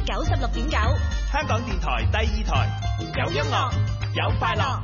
96.9， 香港電台第2台，有音樂，有快樂。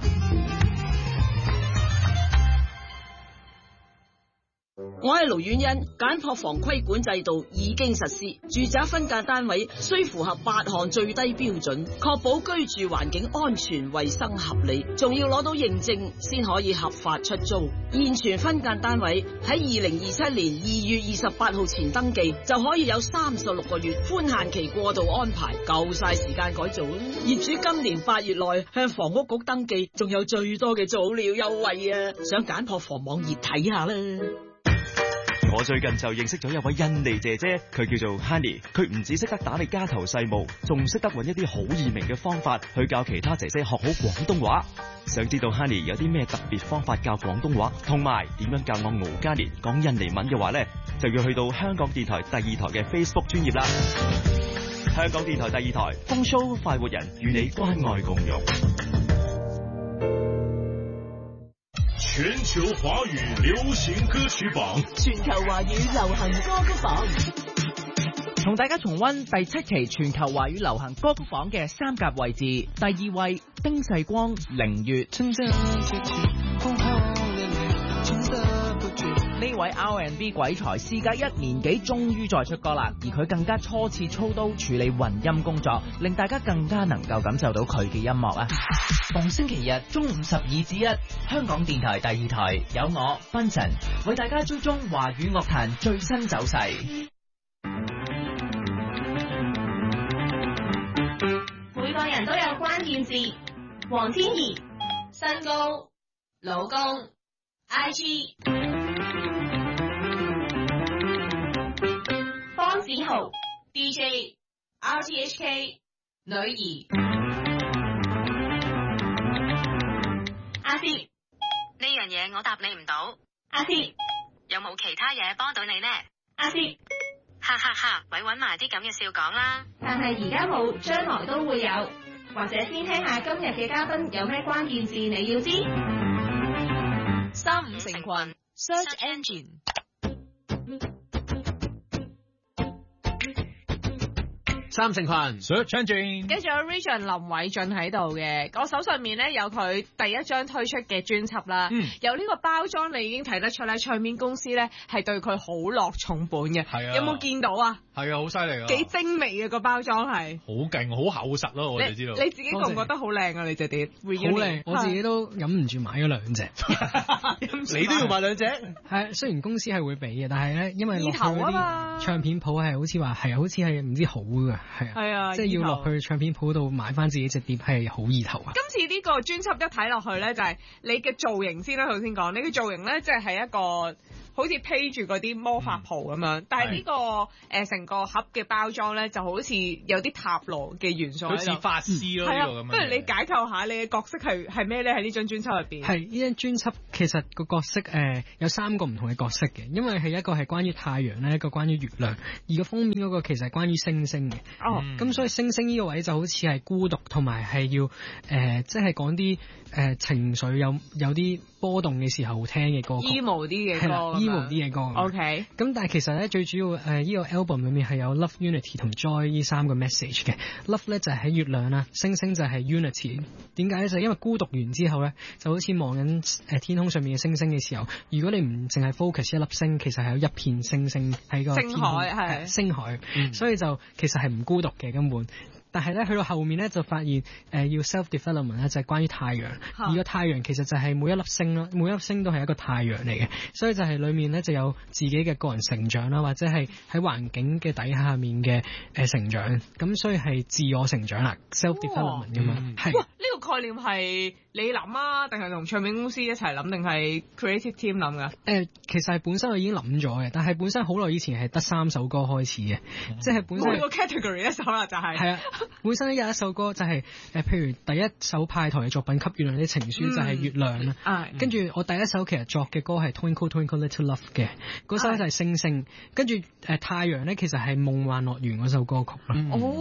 我係盧婉欣，簡樸房規管制度已經實施，住宅分間單位需符合8項最低標準，確保居住環境安全、衛生合理，仲要攞到認證先可以合法出租。現存分間單位喺2027年2月28號前登記，就可以有36個月寬限期過渡安排，夠晒時間改造啦。業主今年8月內向房屋局登記，仲有最多嘅早鳥優惠啊！上簡樸房網頁睇下啦。 我最近就認識咗一位印尼姐姐，佢叫做 Honey， 佢唔只識得打理家頭細務，仲識得揾一啲好易明嘅方法去教其他姐姐學好廣東話。想知道 Honey 有啲咩特別方法教廣東話，同埋點樣教我敖嘉年講印尼文嘅話呢，就要去到香港電台第2台嘅 Facebook 專頁啦。香港電台第2台，風騷快活人與你關愛共融。 全球華語流行歌曲榜， 全球華語流行歌曲榜， 同大家重溫第7期全球華語流行歌曲榜嘅3甲位置。第2位丁世光《凌月》，呢位 R&B 鬼才事隔1年幾終於再出歌啦，而佢更加初次操刀處理混音工作，令大家更加能夠感受到佢嘅音樂啊！逢星期日中午12至1，香港電台第2台有我賓臣為大家追蹤華語樂壇最新走勢。 每個人都有關鍵字：黃天怡、身高、老公、IG、方子豪、DJ、RTHK、女兒。阿薛， 呢樣嘢我答你唔到。 阿薛， 有冇其他嘢幫到你呢？ 阿薛， 哈哈哈，咪搵埋啲咁嘅笑講啦。 但係而家冇，將來都會有。或者先聽下今日嘅嘉賓有咩關鍵字你要知。 35成群 Search Engine。 3成群 Search Engine， 跟住有 Region 林偉俊喺度嘅，我手上面咧有佢第一張推出嘅專輯啦，由呢個包裝你已經睇得出咧，唱片公司咧係對佢好落重本嘅， 係啊， 有冇見到啊？ 係啊，好犀利啊， 幾精美嘅個包裝係， 好勁，好厚實咯，我哋知道。 你自己覺唔覺得好靚啊？你隻碟好靚，我自己都忍唔住買咗2隻。 你都要買2隻？ 係，雖然公司係會俾嘅，但係咧，因為落去意頭啊嘛， 唱片鋪係好似話係，好似係唔知好嘅。係啊，即係要落去唱片鋪度買翻自己隻碟係好意頭啊！ 今次呢個專輯一睇落去咧，就係你嘅造型先啦，頭先講你嘅造型咧，即係一個好似披住嗰啲魔法袍咁樣，但係呢個成個盒嘅包裝咧，就好似有啲塔羅嘅元素喺度， 好似法師咯，呢個咁樣。 不如你解構下你嘅角色係咩咧？喺呢張專輯入邊， 係呢張專輯其實個角色有3個唔同嘅角色嘅，因為係一個係關於太陽咧，一個關於月亮，而個封面嗰個其實係關於星星嘅。咁所以星星呢個位就好似係孤獨，同埋係要即係講啲情緒有啲波動嘅時候聽嘅歌曲 emo 啲嘅歌 ，emo 啲嘅歌。 OK。 咁但係其實咧最主要呢個 album 裏面係有 love、unity 同 joy 呢3個 message 嘅。love 咧就係喺月亮啦，星星就係 unity。點解咧？就係因為孤獨完之後咧，就好似望緊天空上面嘅星星嘅時候，如果你唔淨係 focus 一粒星，其實係有一片星星喺個天空，星海，所以就其實係唔孤獨嘅根本。但係咧，去到後面咧就發現要 self development 咧就係關於太陽，而個太陽其實就係每一粒星啦，每一粒星都係一個太陽嚟嘅，所以就係裡面咧就有自己嘅個人成長啦，或者係喺環境嘅底下面嘅成長，咁所以係自我成長啦 ，self development 咁樣。係。哇！ 呢個概念係你諗啊，定係同唱片公司一齊諗，定係 creative team 諗㗎？ 其實係本身我已經諗咗嘅，但係本身好耐以前係得3首歌開始嘅，即係本身每個 category 一首啦，就係。係啊。 本身有一首歌就係譬如第一首派台嘅作品《給月亮的情書》就係月亮啦，跟住我第一首其實作嘅歌係 Twinkle Twinkle Little Love 嘅，嗰首就係星星，跟住太陽咧其實係夢幻樂園嗰首歌曲啦。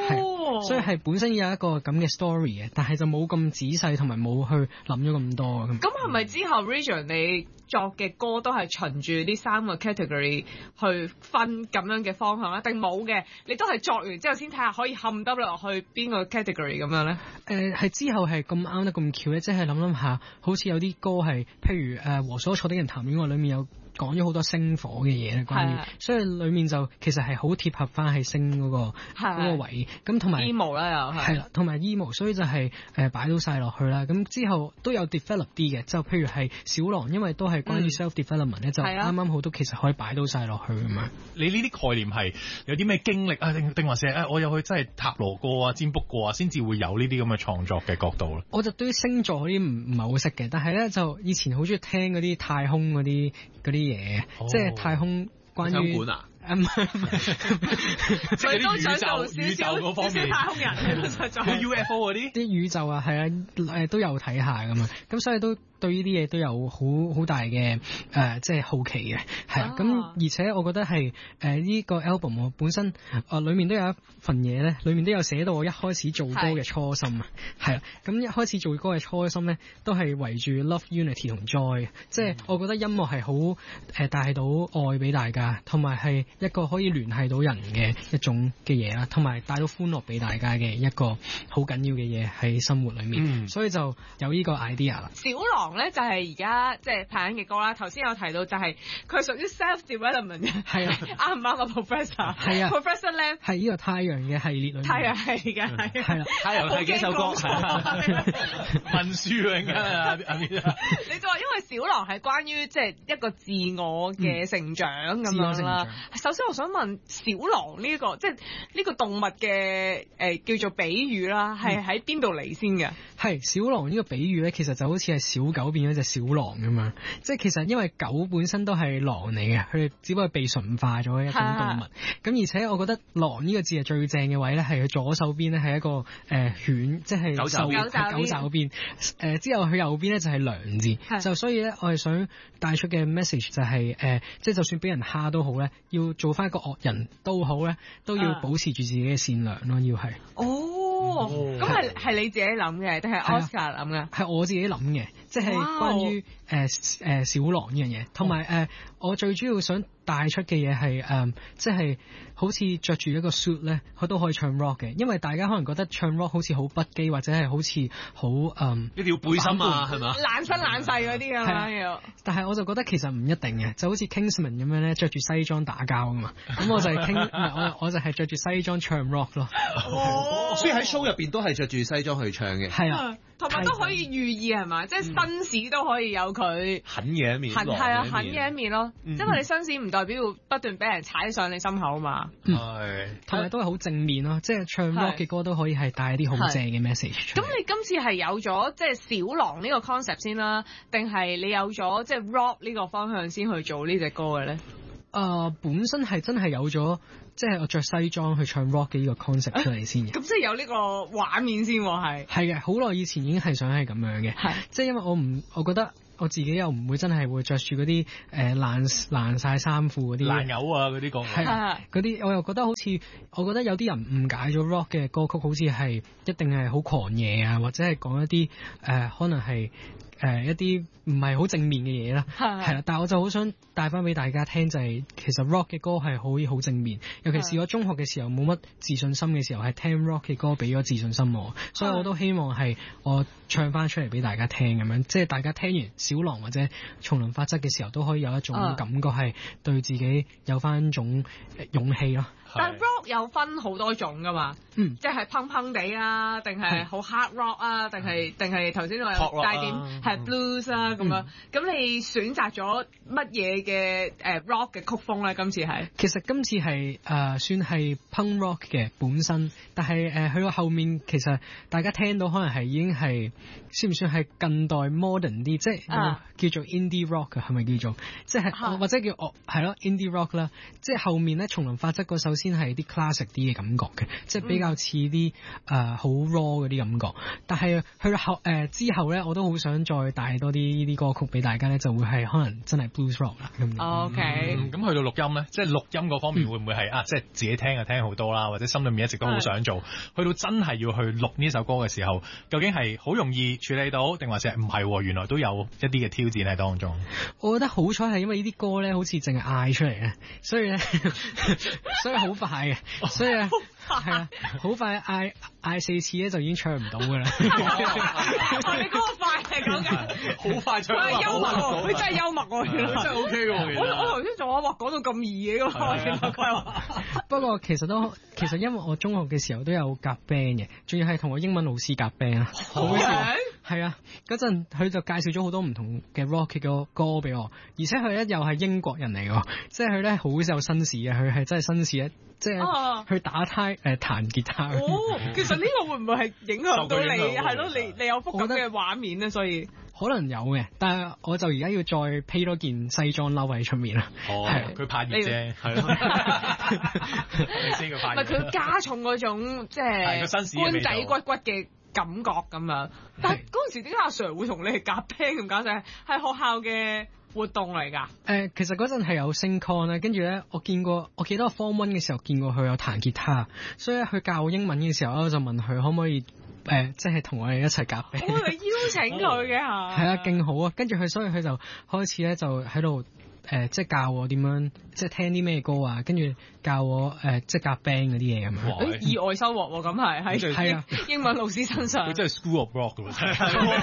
係，所以係本身有一個咁嘅 story 嘅，但係就冇咁仔細同埋冇去諗咗咁多咁。 咁係咪之後 Region 你作嘅歌都係循住呢3個 category 去分咁樣嘅方向啊？定冇嘅？你都係作完之後先睇下可以冚得落去邊個 category 咁樣咧？ 係之後係咁啱得咁巧咧，即係諗下，好似有啲歌係，譬如和所錯的人談戀愛裏面有講咗好多星火嘅嘢咧，關於，所以裏面就其實係好貼合翻係星嗰個位，咁同埋 emo 啦又係啦，同埋 emo， 所以就係擺到晒落去啦。咁之後都有 develop 啲嘅，就譬如係小狼，因為都係關於 self development 咧，就啱啱好都其實可以擺到晒落去咁樣。 你呢啲概念係有啲咩經歷啊？定還是我有去真係塔羅過啊、占卜過啊，先至會有呢啲咁嘅創作嘅角度咧？ 我就對於星座嗰啲唔係好識嘅，但係咧就以前好中意聽嗰啲太空嗰啲嘢，即係太空關於香港啊。 即係啲宇宙嗰方面， 太空人啲 UFO 嗰啲宇宙啊，係啊，都有睇下㗎嘛，咁所以都對呢啲嘢都有好大嘅即係好奇嘅，係啊，咁而且我覺得係呢個 album 我本身裡面都有一份嘢咧，裡面都有寫到我一開始做歌嘅初心啊，係啊，咁一開始做歌嘅初心咧，都係圍住 love unity 同 joy， 即係我覺得音樂係好帶到愛俾大家，同埋係一個可以聯繫到人嘅一種嘅嘢啦，同埋帶到歡樂俾大家嘅一個好緊要嘅嘢喺生活裏面，所以就有呢個 idea 啦。 小狼咧就係而家即係拍緊嘅歌啦，頭先有提到就係佢屬於 self development 嘅， 係啊， 啱唔啱啊 Professor？ 係啊 ，Professor Lam 係呢個太陽嘅系列裏面， 太陽系嘅係啦， 太陽系幾首歌， 文書嚟㗎你就話因為小狼係關於即係一個自我嘅成長咁樣啦。首先我想問小狼呢個即係呢個動物嘅叫做比喻啦，係喺邊度嚟先嘅？ 係小狼呢個比喻咧，其實就好似係小狗變咗隻小狼咁樣，即係其實因為狗本身都係狼嚟嘅，佢哋只不過被馴化咗一種動物。咁而且我覺得狼呢個字係最正嘅位咧，係佢左手邊咧係一個犬，即係狗爪邊，之後佢右邊咧就係良字，就所以咧我係想帶出嘅 message 就係即係就算俾人蝦都好咧，要做翻一個惡人都好咧，都要保持住自己嘅善良咯，要係。 咁係你自己諗嘅，定係 Oscar 諗嘅？ 係我自己諗嘅，即係關於小狼呢樣嘢，同埋我最主要想帶出嘅嘢係即係好似着住一個 suit 咧，佢都可以唱 rock 嘅，因為大家可能覺得唱 rock 好似好不羈，或者係好似好一定要背心啊，係嘛？ 懶身懶世嗰啲啊要。 但係我就覺得其實唔一定嘅，就好似 Kingsman 咁樣咧，着住西裝打交噶嘛。咁我就係我就係着住西裝唱 rock 咯。 所以喺 show 入邊都係着住西裝去唱嘅。 係啊。 同埋都可以寓意係嘛，即係紳士都可以有佢狠嘅一面， 係啊，狠嘅一面咯。因為你紳士唔代表不斷俾人踩上你心口嘛。 係， 同埋都係好正面咯，即係唱 rock 嘅歌都可以係帶啲好正嘅 message。 咁你今次係有咗即係小狼呢個 concept 先啦，定係你有咗即係 rock 呢個方向先去做呢隻歌嘅咧？ 本身係真係有咗。即係我着西裝去唱 rock 嘅呢個 concept 出嚟先嘅， 咁即係有呢個畫面先喎，係嘅，好耐以前已經係想係咁樣嘅，即係因為我覺得我自己又唔會真係會着住嗰啲爛晒衫褲嗰啲爛友啊嗰啲講， 嗰啲我又覺得好似我覺得有啲人誤解咗 rock 嘅歌曲好似係一定係好狂野啊，或者係講一啲可能係一啲唔係好正面嘅嘢啦，係啦，但係我就好想帶翻俾大家聽，就係其實 rock 嘅歌係好正面，尤其是我中學嘅時候冇乜自信心嘅時候，係聽 rock 嘅歌俾咗自信心我，所以我都希望係我唱翻出嚟俾大家聽咁樣，即係大家聽完小狼或者叢林法則嘅時候，都可以有一種感覺係對自己有翻一種勇氣咯。 但 rock 有分好多種噶嘛，即係砰砰地啊，定係好 hard rock 啊，定係頭先我有帶點係 blues 啊咁樣。咁你選擇咗乜嘢嘅rock 嘅曲風咧？今次係其實今次係算係 punk rock 嘅本身，但係去到後面其實大家聽到可能係已經係算唔算係近代 modern 啲，即係叫做 indie rock 係咪叫做？即係或者叫係咯 indie rock 啦。即係後面咧叢林法則嗰首先先係啲 classic 啲嘅感覺嘅，即係比較似啲好 raw 嗰啲感覺。但係去到之後咧，我都好想再帶多啲呢啲歌曲俾大家咧，就會係可能真係 blues rock 啦咁。 OK， 咁去到錄音咧，即係錄音嗰方面會唔會係即係自己聽就聽好多啦，或者心裏面一直都好想做，去到真係要去錄呢首歌嘅時候，究竟係好容易處理到，定還是唔係？原來都有一啲嘅挑戰喺當中。 我覺得好彩係因為呢啲歌咧，好似淨係嗌出嚟嘅，所以咧，所以好快嘅，所以咧係啊，好快嗌4次咧就已經唱唔到噶啦。 你嗰個快係講緊好快唱， 佢係幽默喎，佢真係幽默喎，原來真係 OK 喎。 我頭先仲話講到咁易嘅喎，原來佢話。 不過其實因為我中學嘅時候都有夾 band 嘅，仲要係同我英文老師夾 band 啊。係啊，嗰陣佢就介紹咗好多唔同嘅 rock 嘅歌俾我，而且佢咧又係英國人嚟㗎，即係佢咧好有紳士嘅，佢係真係紳士咧，即係去打彈吉他。 其實呢個會唔會係影響到你？係咯，你有幅咁嘅畫面咧，所以可能有嘅，但係我就而家要再披多件西裝褸喺出面啦。 係佢怕熱啫，係咯。你先佢怕熱。唔係佢加重嗰種即係官仔骨骨嘅感覺咁樣，但係嗰陣時點解阿 Sir 會同你哋夾 band 咁搞？就係學校嘅活動嚟㗎。 其實嗰陣係有 sing con 啦，跟住咧我記得我 Form 1嘅時候見過佢有彈吉他，所以佢教英文嘅時候我就問佢可唔可以即係同我哋一齊夾 band。 你邀請佢嘅嚇？ 係啊，勁好啊！跟住所以佢就開始咧就喺度。即係教我點樣，即係聽啲咩歌啊，跟住教我即係夾 band 嗰啲嘢咁樣。 意外收穫喎，咁係喺英文老師身上。 佢真係 School of Rock 㗎喎，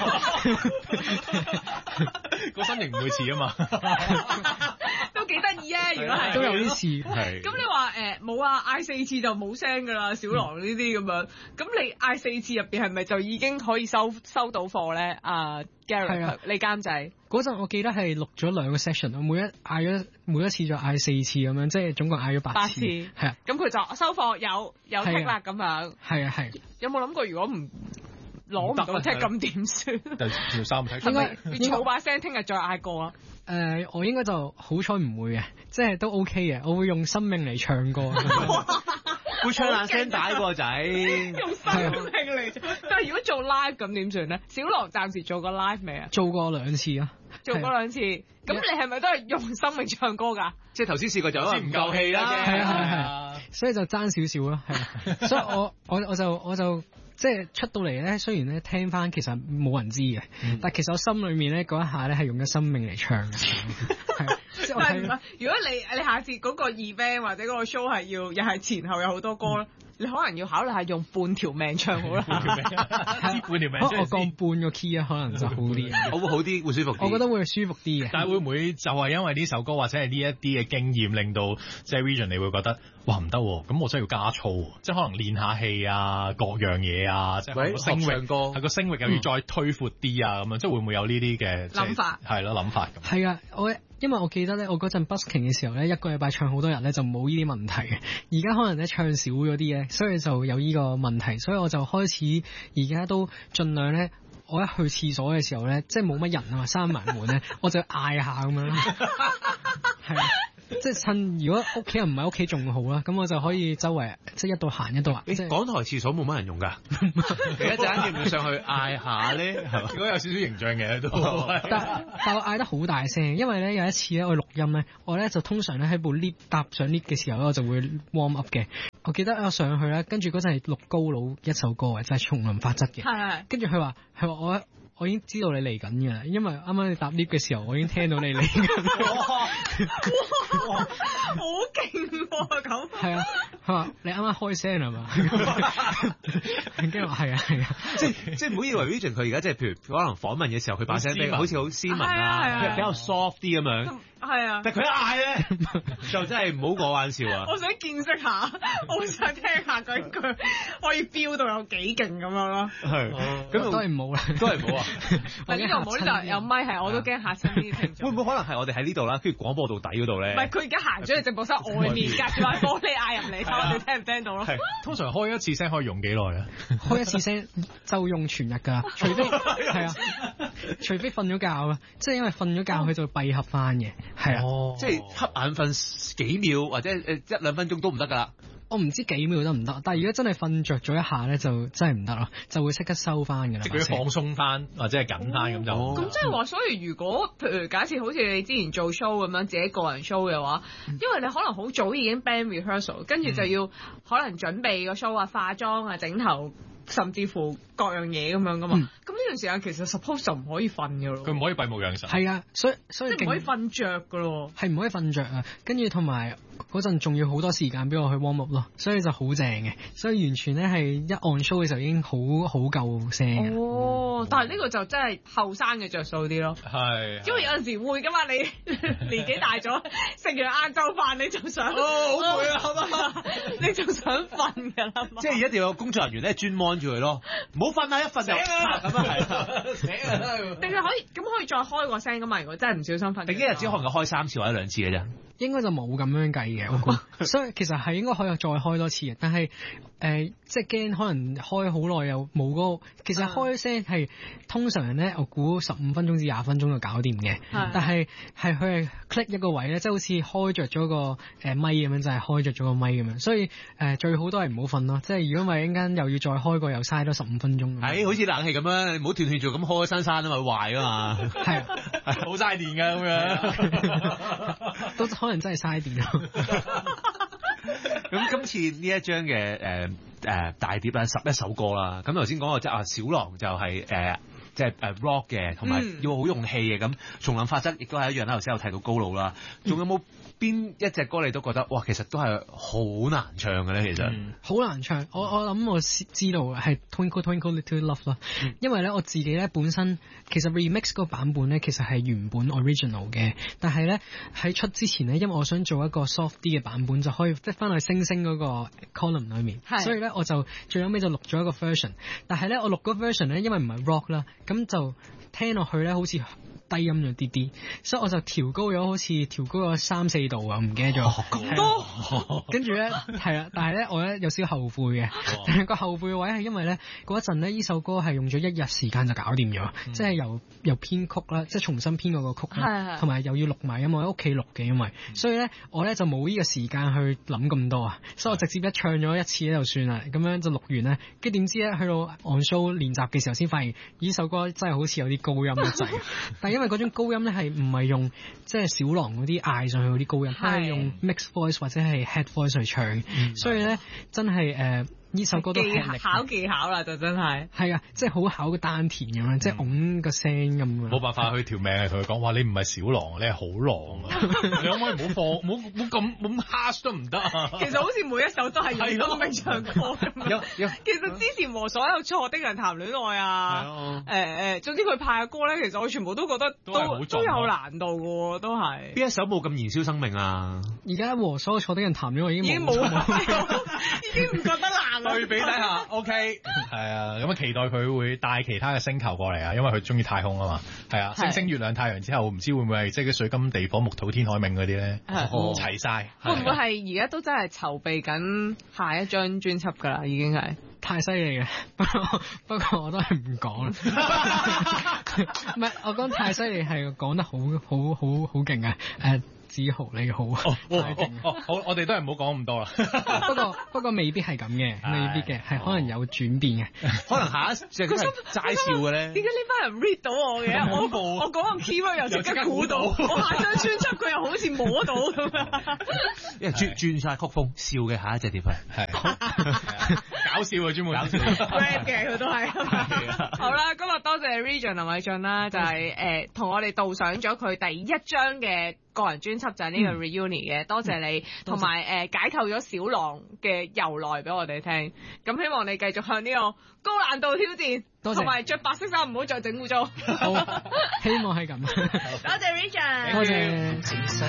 個身形唔會似啊嘛。 都幾得意啊！如果係都有啲似。 係。 咁你話冇啊？嗌4次就冇聲㗎啦，小狼呢啲咁樣。咁你嗌4次入邊係咪就已經可以收到貨咧？Gareth，你監製嗰陣，我記得係錄咗2個 session， 我每一次就嗌4次咁樣，即係總共嗌咗8次。係啊， 咁佢就收貨有剔啦咁樣。 係啊係。 有冇諗過如果攞唔到剔咁點算？ 就要3剔。 係咪要儲把聲，聽日再嗌過啊？ 我應該就好彩唔會嘅，即係都 OK 嘅。我會用生命嚟唱歌。 會唱爛聲帶個仔， 用生命嚟唱。但係如果做 live 咁點算咧？小狼暫時做過 live 未啊？ 做過2次啊。 做過2次，咁你係咪都係用生命唱歌㗎？ 即係頭先試過就唔夠氣啦。 係啊，所以就爭少少啦，係啊。所以我就即係出到嚟咧，雖然咧聽翻其實冇人知嘅，但係其實我心裏面咧嗰一下咧係用咗生命嚟唱嘅。係。 但係唔係？如果你下次嗰個 event 或者嗰個 show 係又係前後有好多歌咧，你可能要考慮下用半條命唱好啦。半條命， 我降半個 key 啊，可能就好啲。 會好啲，會舒服啲。 我覺得會舒服啲嘅。 但係會唔會就係因為呢首歌或者係呢一啲嘅經驗，令到即係 Regent 你會覺得哇唔得，咁我真係要加操，即係可能練下氣啊，各樣嘢啊，即係個聲域，係個聲域又要再推闊啲啊，咁樣即係會唔會有呢啲嘅諗法？係咯，諗法咁。 係啊，因為我記得咧，我嗰陣 busking 嘅時候咧，一個禮拜唱好多日咧，就冇呢啲問題嘅。而家可能咧唱少咗啲咧，所以就有呢個問題。所以我就開始而家都盡量咧，我一去廁所嘅時候咧，即係冇乜人啊嘛，閂埋門咧，我就嗌下咁樣。係啊。即係趁如果屋企人唔喺屋企仲好啦，咁我就可以周圍即係一度行一度行。 港台廁所冇乜人用㗎，你一陣間要唔要上去嗌下咧？ 如果有少少形象嘅都， 但我嗌得好大聲，因為咧有一次咧我錄音咧，我咧就通常咧喺部 lift 搭上 lift 嘅時候咧，我就會 warm up 嘅。我記得我上去咧，跟住嗰陣係錄高佬一首歌嘅，就係叢林法則嘅。 係。跟住佢話我已經知道你嚟緊嘅啦，因為啱啱你搭 lift 嘅時候，我已經聽到你嚟緊。 哇！好勁喎咁。 係啊，佢話你啱啱開聲係嘛？跟住話係啊， 即係唔好以為 Regent 佢而家即係譬如可能訪問嘅時候，佢把聲咧好似好斯文啊，比較 soft 啲咁樣。 係啊， 但係佢一嗌咧，就真係唔好過玩笑啊！ 我想見識下，我想聽下嗰句可以飆到有幾勁咁樣咯。 係， 咁都係唔好啦， 都係唔好啊！ 嗱呢度唔好，呢度有咪係，我都驚嚇親呢啲聽眾。 會唔會可能係我哋喺呢度啦，跟住廣播道底嗰度咧？ 唔係，佢而家行咗去直播室外面，隔住塊玻璃嗌入嚟，睇我哋聽唔聽到咯。 通常開一次聲可以用幾耐啊？ 開一次聲就用全日㗎，除非係啊，除非瞓咗覺啊，即係因為瞓咗覺佢就會閉合翻嘅，係啊， 即係瞌眼瞓幾秒或者1-2分鐘都唔得㗎啦。 我唔知幾秒得唔得，但係如果真係瞓着咗一下咧，就真係唔得咯，就會即刻收翻㗎啦。 即係佢放鬆翻或者係緊翻咁就。 咁即係話，所以如果譬如假設好似你之前做 show 咁樣，自己個人 show 嘅話，因為你可能好早已經 band rehearsal， 跟住就要可能準備個 show 啊、化妝啊、整頭，甚至乎各樣嘢咁樣噶嘛。咁呢段時間其實 suppose 就唔可以瞓㗎咯。 佢唔可以閉目養神。 係啊，所以即係唔可以瞓着㗎咯。 係唔可以瞓着啊！跟住同埋嗰陣仲要好多時間俾我去 warm up 咯，所以就好正嘅。所以完全咧係一按 show 嘅時候已經好夠聲嘅。 哦，但係呢個就真係後生嘅着數啲咯。 係。 因為有陣時會㗎嘛，你年紀大咗，食完晏晝飯你就想， 好攰啊，係嘛？ 你就想瞓㗎啦嘛。 即係一定要有工作人員咧專 mon 住佢咯，唔好瞓啊！一瞓就咁啊係，醒啊！ 定係可以再開個聲㗎嘛？如果真係唔小心瞓， 定一日只可能開3次或者2次嘅啫。 應該就冇咁樣計嘅，我估。所以其實係應該可以再開多次嘅，但係即係驚可能開好耐又冇嗰個。其實開聲係通常咧，我估15分鐘至20分鐘就搞掂嘅。但係佢係 click 一個位咧，即係好似開着咗個咪咁樣，就係開着咗個咪咁樣。所以最好都係唔好瞓咯。即係如果唔係，一陣間又要再開個，又嘥多15分鐘。 係好似冷氣咁樣，你唔好斷斷續咁開閂閂啊嘛，會壞啊嘛。係好嘥電㗎咁樣。 都可能真係嘥電咯。 咁今次呢一張嘅大碟啦，11首歌啦。咁頭先講過即係小狼就係即係rock 嘅，同埋要好用氣嘅。咁叢林法則亦都係一樣啦。頭先有提到高佬啦，仲有冇邊一隻歌你都覺得哇，其實都係好難唱嘅咧？其實好難唱。我諗我知道係 Twinkle Twinkle Little Love 啦。因為咧我自己咧本身其實 remix 嗰個版本咧其實係原本 original 嘅，但係咧喺出之前咧，因為我想做一個 soft 啲嘅版本，就可以即係翻去星星嗰個 column 裏面，所以咧我就最後尾就錄咗一個 version。但係咧我錄嗰個 version 咧，因為唔係 rock 啦，咁就聽落去咧好似低音咗啲，所以我就調高咗，好似調高咗3-4度啊，唔記得咗。咁多，跟住咧係啊，但係咧我咧有少少後悔嘅。但係個後悔嘅位係因為咧嗰一陣咧呢首歌係用咗1日時間就搞掂咗，即係由編曲啦，即係重新編嗰個曲啦，同埋又要錄埋音，我喺屋企錄嘅，因為所以咧我咧就冇呢個時間去諗咁多啊，所以我直接一唱咗一次咧就算啦，咁樣就錄完咧，跟住點知咧去到 on show 練習嘅時候先發現呢首歌真係好似有啲高音嘅滯，但係因為嗰種高音咧係唔係用即係小狼嗰啲嗌上去嗰啲高音，係用 mixed voice 或者係 head voice 去唱，所以咧真係呢首歌都考技巧啦，就真係係啊，即係好考個丹田咁樣，即係拱個聲咁樣。 冇辦法去條命係同佢講話，你唔係小狼，你係好狼啊！你可唔可以唔好放，冇咁 harsh 都唔得啊！ 其實好似每一首都係用歌名唱歌咁樣。其實之前和所有錯的人談戀愛啊，總之佢派嘅歌咧，其實我全部都覺得都有難度嘅喎，都係。 邊一首冇咁燃燒生命啊？ 而家和所有錯的人談戀愛已經冇， 已經唔覺得難。 對比底下 ，OK， 係啊，咁期待佢會帶其他嘅星球過嚟啊，因為佢中意太空啊嘛，係啊，星星、月亮、太陽之後，唔知會唔會係即係啲水金地火木土天海冥嗰啲咧，齊晒。 會唔會係而家都真係籌備緊下一張專輯㗎啦？已經係太犀利嘅，不過我都係唔講啦。唔係，我講太犀利係講得好勁嘅，自豪你好， 好，我哋都係唔好講咁多啦。 不過未必係咁嘅，未必嘅，係可能有轉變嘅。 可能下一隻都係齋笑嘅咧。 點解呢班人 read 到我嘅？我講個 keyword 又即刻估到，我下張專輯佢又好似摸到咁樣。 因為轉晒曲風，笑嘅下一隻碟係搞笑啊，專門搞笑 rap 嘅佢都係。好啦，今日多謝 Region 林偉俊啦，就係同我哋導賞咗佢第一張嘅個人專輯就係呢個 Reunion 嘅，多謝你，同埋解構咗小狼嘅由來俾我哋聽。咁希望你繼續向呢個高難度挑戰，同埋着白色衫唔好再整污糟。 好，希望係咁。 多謝 Region。 多謝。